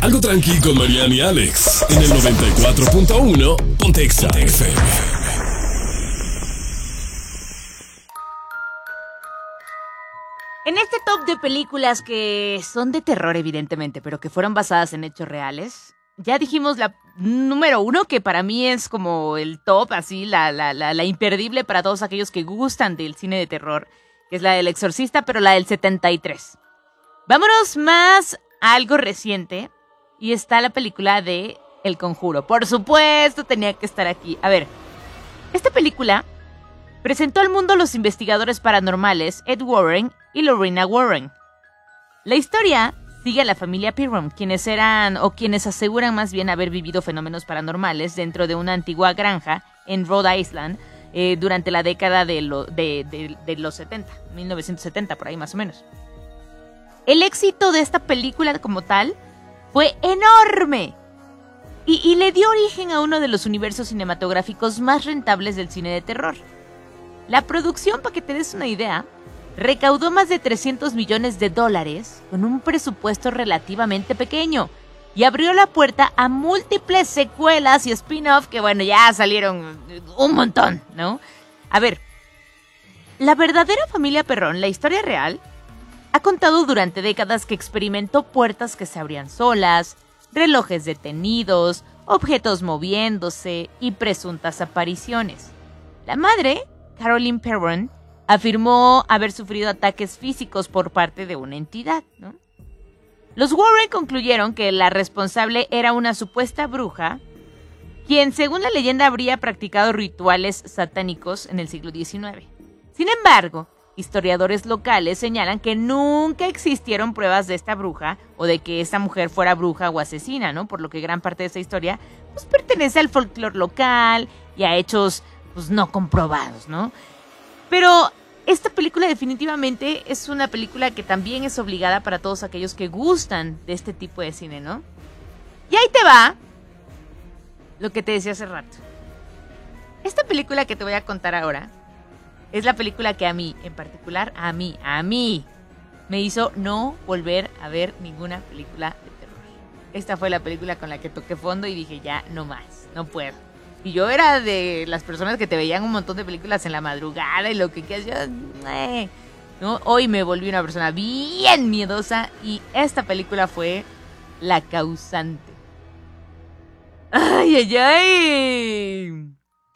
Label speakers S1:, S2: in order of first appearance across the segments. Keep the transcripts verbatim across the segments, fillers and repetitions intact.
S1: Algo tranqui con Mariana y Alex. En el noventa y cuatro punto uno, Ponte Exa F M.
S2: En este top de películas que son de terror, evidentemente, pero que fueron basadas en hechos reales, ya dijimos la número uno, que para mí es como el top, así, la, la, la, la imperdible para todos aquellos que gustan del cine de terror, que es la del Exorcista, pero la del setenta y tres. Vámonos más a algo reciente, y está la película de El Conjuro. Por supuesto, tenía que estar aquí. A ver, esta película presentó al mundo a los investigadores paranormales Ed Warren y Lorena Warren. La historia sigue a la familia Pirron, quienes eran, o quienes aseguran más bien haber vivido fenómenos paranormales dentro de una antigua granja en Rhode Island eh, durante la década de, lo, de, de, de los setenta, mil novecientos setenta, por ahí más o menos. El éxito de esta película como tal fue enorme y, y le dio origen a uno de los universos cinematográficos más rentables del cine de terror. La producción, para que te des una idea, recaudó más de trescientos millones de dólares con un presupuesto relativamente pequeño y abrió la puerta a múltiples secuelas y spin-off que, bueno, ya salieron un montón, ¿no? A ver, la verdadera familia Perrón, la historia real, ha contado durante décadas que experimentó puertas que se abrían solas, relojes detenidos, objetos moviéndose y presuntas apariciones. La madre, Caroline Perron, afirmó haber sufrido ataques físicos por parte de una entidad, ¿no? Los Warren concluyeron que la responsable era una supuesta bruja, quien, según la leyenda, habría practicado rituales satánicos en el siglo diecinueve. Sin embargo, historiadores locales señalan que nunca existieron pruebas de esta bruja o de que esta mujer fuera bruja o asesina, ¿no? Por lo que gran parte de esta historia pues, pertenece al folclore local y a hechos pues, no comprobados, ¿no? Pero esta película definitivamente es una película que también es obligada para todos aquellos que gustan de este tipo de cine, ¿no? Y ahí te va lo que te decía hace rato. Esta película que te voy a contar ahora es la película que a mí, en particular, a mí, a mí, me hizo no volver a ver ninguna película de terror. Esta fue la película con la que toqué fondo y dije, ya, no más, no puedo. Y yo era de las personas que te veían un montón de películas en la madrugada y lo que quieras, yo, eh, ¿no? Hoy me volví una persona bien miedosa y esta película fue la causante. ¡Ay, ay, ay!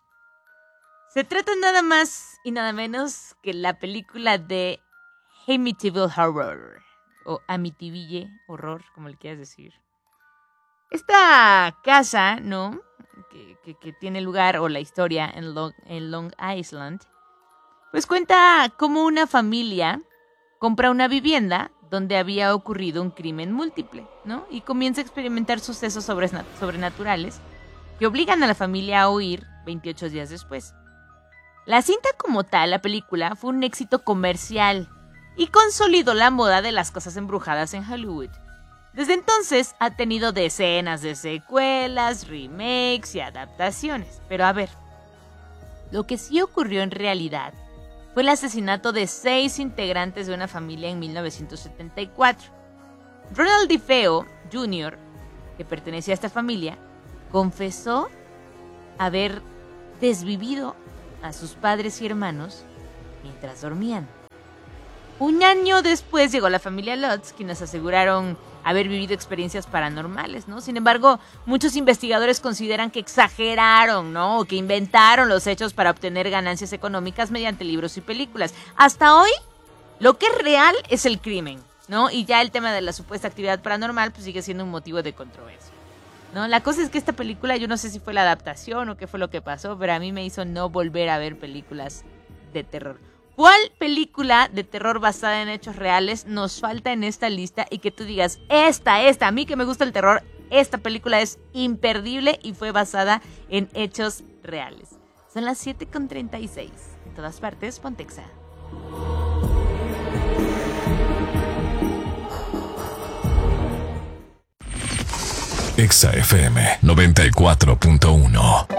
S2: Se trata nada más y nada menos que la película de Amityville Horror, o Amityville Horror, como le quieras decir. Esta casa, ¿no? Que, que, que tiene lugar, o la historia, en Long, en Long Island, pues cuenta cómo una familia compra una vivienda donde había ocurrido un crimen múltiple, ¿no? Y comienza a experimentar sucesos sobrenaturales que obligan a la familia a huir veintiocho días después. La cinta como tal, la película, fue un éxito comercial y consolidó la moda de las casas embrujadas en Hollywood. Desde entonces ha tenido decenas de secuelas, remakes y adaptaciones. Pero a ver, lo que sí ocurrió en realidad fue el asesinato de seis integrantes de una familia en mil novecientos setenta y cuatro. Ronald DeFeo junior, que pertenecía a esta familia, confesó haber desvivido a sus padres y hermanos mientras dormían. Un año después llegó la familia Lutz, quienes aseguraron haber vivido experiencias paranormales, ¿no? Sin embargo, muchos investigadores consideran que exageraron, ¿no? O que inventaron los hechos para obtener ganancias económicas mediante libros y películas. Hasta hoy, lo que es real es el crimen, ¿no? Y ya el tema de la supuesta actividad paranormal pues sigue siendo un motivo de controversia, ¿no? La cosa es que esta película, yo no sé si fue la adaptación o qué fue lo que pasó, pero a mí me hizo no volver a ver películas de terror. ¿Cuál película de terror basada en hechos reales nos falta en esta lista y que tú digas, esta, esta, a mí que me gusta el terror, esta película es imperdible y fue basada en hechos reales? Son las siete con treinta y seis. En todas partes, Ponte Exa.
S1: Exa F M noventa y cuatro punto uno.